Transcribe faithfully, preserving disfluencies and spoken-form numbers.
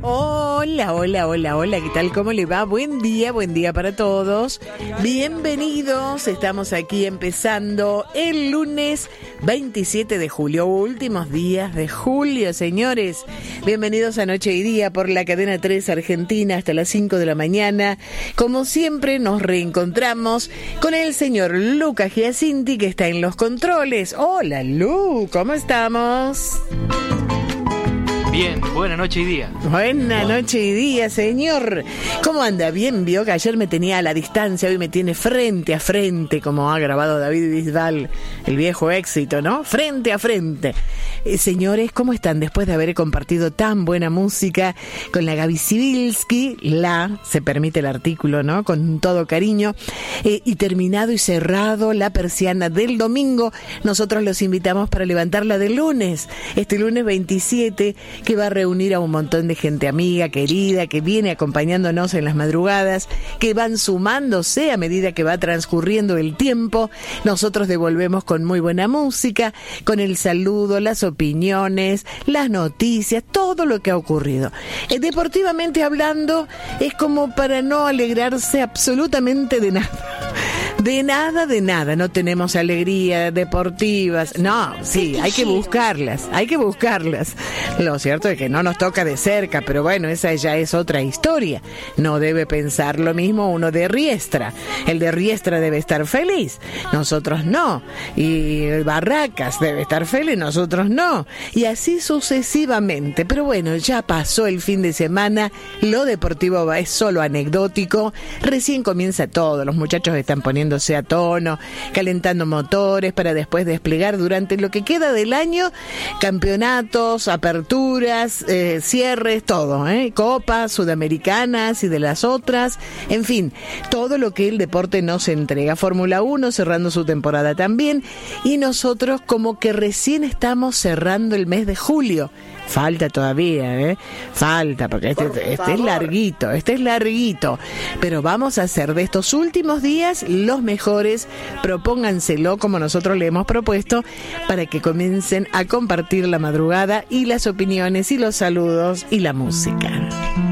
Hola, hola, hola, hola, ¿qué tal? ¿Cómo le va? Buen día, buen día para todos. Bienvenidos, estamos aquí empezando el lunes veintisiete de julio, últimos días de julio, señores. Bienvenidos a Noche y Día por la cadena tres Argentina hasta las cinco de la mañana. Como siempre nos reencontramos con el señor Luca Giacinti, que está en los controles. Hola, Lu, ¿cómo estamos? Bien, buena noche y día. Buena noche y día, señor. ¿Cómo anda? Bien, vio que ayer me tenía a la distancia, hoy me tiene frente a frente, como ha grabado David Bisbal, el viejo éxito, ¿no? Frente a frente. Eh, señores, ¿cómo están? Después de haber compartido tan buena música con la Gaby Sibilski, la, se permite el artículo, ¿no? Con todo cariño. Eh, y terminado y cerrado la persiana del domingo, nosotros los invitamos para levantarla del lunes. Este lunes veintisiete, que va a reunir a un montón de gente amiga, querida, que viene acompañándonos en las madrugadas, que van sumándose a medida que va transcurriendo el tiempo. Nosotros devolvemos con muy buena música, con el saludo, las opiniones, las noticias, todo lo que ha ocurrido. Eh, deportivamente hablando, es como para no alegrarse absolutamente de nada. De nada, de nada. No tenemos alegría deportivas. No, sí, hay que buscarlas, hay que buscarlas. Lo cierto es que no nos toca de cerca, pero bueno, esa ya es otra historia. No debe pensar lo mismo uno de Riestra. El de Riestra debe estar feliz, nosotros no. Y Barracas debe estar feliz, nosotros no. Y así sucesivamente. Pero bueno, ya pasó el fin de semana. Lo deportivo es solo anecdótico. Recién comienza todo. Los muchachos están poniendo a tono, calentando motores para después desplegar durante lo que queda del año campeonatos, aperturas, eh, cierres, todo, ¿eh? Copas sudamericanas y de las otras, en fin, todo lo que el deporte nos entrega. Fórmula uno cerrando su temporada también, y nosotros como que recién estamos cerrando el mes de julio. Falta todavía, ¿eh? Falta, porque este, este es larguito, este es larguito. Pero vamos a hacer de estos últimos días los mejores. Propónganselo como nosotros le hemos propuesto, para que comiencen a compartir la madrugada y las opiniones y los saludos y la música.